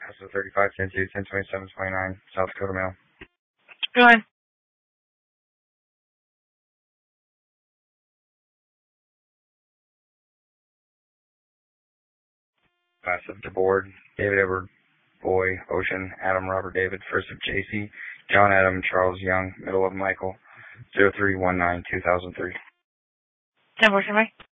Paso 35, 10-2, 10-27, 29, South Dakota Mail. Go ahead. Passive to board, David Edward, Boy, Ocean, Adam, Robert, David, first of JC, John, Adam, Charles, Young, middle of Michael, 0319, 2003. 10-4,